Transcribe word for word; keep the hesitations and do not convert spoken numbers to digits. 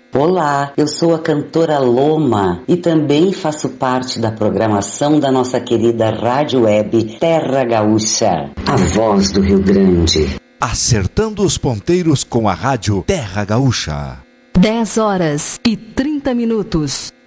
Olá, eu sou a cantora Loma e também faço parte da programação da nossa querida rádio web Terra Gaúcha, a voz do Rio Grande. Acertando os ponteiros com a rádio Terra Gaúcha. dez horas e trinta minutos.